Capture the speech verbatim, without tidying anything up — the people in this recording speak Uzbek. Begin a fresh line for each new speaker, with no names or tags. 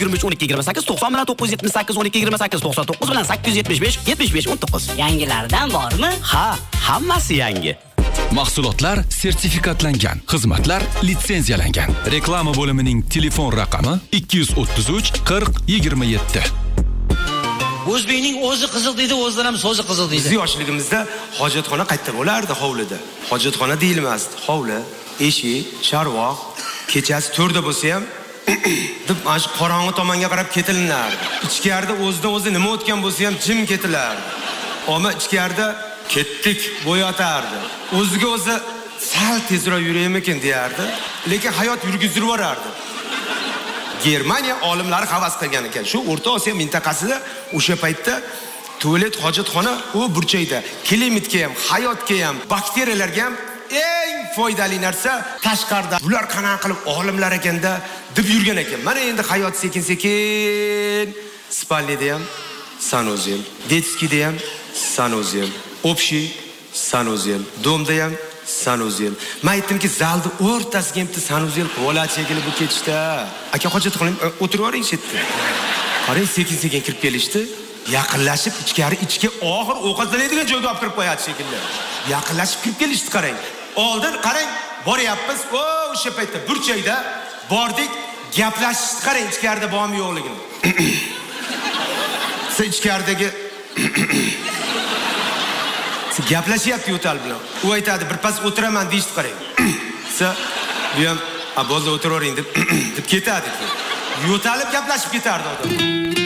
yigirma uch o'n ikki yigirma sakkiz to'qson bilan to'qqiz yuz yetmish sakkiz o'n ikki yigirma sakkiz to'qson to'qqiz bilan sakkiz yuz yetmish besh yetmish besh o'n to'qqiz.
Yangilardan bormi?
Ha, hammasi yangi.
Mahsulotlar sertifikatlangan, xizmatlar litsenziyalangan. Reklama bo'limining telefon raqami ikki yuz o'ttiz uch qirq yigirma yetti.
O'zbekning o'zi qiziq deydi, o'zidan ham so'zi qiziq deydi.
Biz yoshligimizda hojatxona qayerda bo'lardi? Hovlida. Hojatxona deyilmasdi. Hovli, eshik, sharvoq, kechasi to'rda bo'lsa ham deb mana shu qorong'i tomonga qarab ketilinardi. Ichkarida o'zidan o'zi nima o'tgan bo'lsa ham jim ketilardi. Ammo ichkarida ketdik bo'yatardi. O'ziga o'zi sal tezroq yuraymikin deyardi, lekin hayot yurgizib yuborardi. Germaniya olimlari havas qilgan ekan. Shu O'rta Osiyo mintaqasida o'sha paytda tualet hojatxona u burchakda klimatga ham, hayotga ham, bakteriyalarga ham eng foydali narsa tashqarida. Bular qanaqa qilib olimlar ekanda deb yurgan ekan. Mana endi hayot sekin-sekin spalnida ham sanuzel, detskida ham sanuzel, общий sanuzel, domda ham sanuzel. Men aytdimki, zalda o'rtasiga ham sanuzel qoladi shekilli bu ketishda. Aka hojatxonam o'tirib oling chetda. Qarang, sekin-sekin kirib kelishdi. Yaqinlashib ichkari ichga oxir ovqatlanadigan joyga olib kirib qo'yadi shekilli. Yaqinlashib kirib kelishdi, qarang. Oldin qarang, boryapmiz. O, o'sha paytda burchakda bordik, gaplashishdi, qarang ichkarida bormi yo'qligini. Siz ichkaridagi Siz gaplashyapti yo'tal bilan. U aytadi, birpas o'tiraman deyishdi, qarang. Siz bu ham "A, bo'ldi, o'tiravering" deb deb ketadi. Yo'talib gaplashib ketardi odam.